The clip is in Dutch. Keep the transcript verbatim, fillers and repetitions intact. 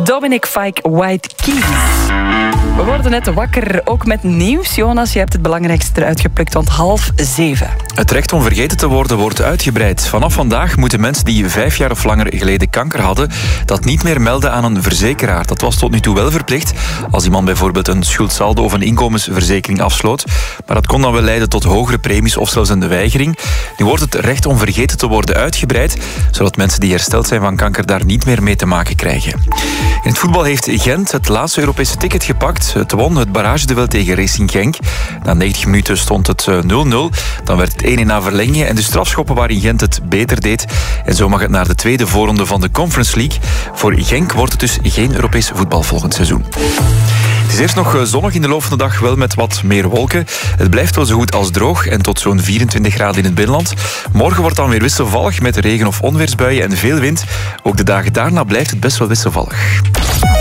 Dominic Fike White Keys. We worden net wakker, ook met nieuws. Jonas, je hebt het belangrijkste eruit geplukt, want half zeven. Het recht om vergeten te worden wordt uitgebreid. Vanaf vandaag moeten mensen die vijf jaar of langer geleden kanker hadden, dat niet meer melden aan een verzekeraar. Dat was tot nu toe wel verplicht, als iemand bijvoorbeeld een schuldsaldo of een inkomensverzekering afsloot. Maar dat kon dan wel leiden tot hogere premies of zelfs een weigering. Nu wordt het recht om vergeten te worden uitgebreid, zodat mensen die hersteld zijn van kanker daar niet meer mee te maken krijgen. In het voetbal heeft Gent het laatste Europese ticket gepakt. Het won het barageduel tegen Racing Genk. Na negentig minuten stond het nul nul. Dan werd het één één na verlenging en de strafschoppen waarin Gent het beter deed. En zo mag het naar de tweede voorronde van de Conference League. Voor Genk wordt het dus geen Europees voetbal volgend seizoen. Het is eerst nog zonnig in de loop van de dag, wel met wat meer wolken. Het blijft wel zo goed als droog en tot zo'n vierentwintig graden in het binnenland. Morgen wordt dan weer wisselvallig met regen- of onweersbuien en veel wind. Ook de dagen daarna blijft het best wel wisselvallig.